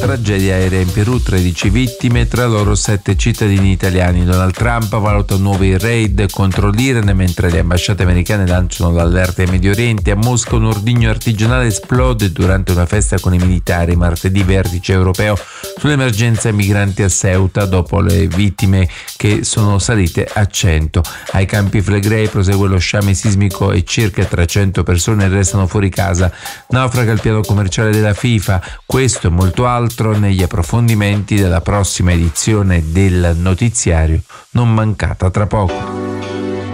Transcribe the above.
tragedia aerea in Perù, 13 vittime, tra loro 7 cittadini italiani. Donald Trump valuta nuovi raid contro l'Iran mentre le ambasciate americane lanciano l'allerta ai Medio Oriente. A Mosca un ordigno artigianale esplode durante una festa con i militari. Martedì vertice europeo sull'emergenza migranti a Ceuta dopo le vittime che sono salite a 100. Ai Campi Flegrei prosegue lo sciame sismico e circa 300 persone restano fuori casa. Naufraga il piano commerciale della FIFA. Questo e molto altro negli approfondimenti della prossima edizione del notiziario, non mancata tra poco.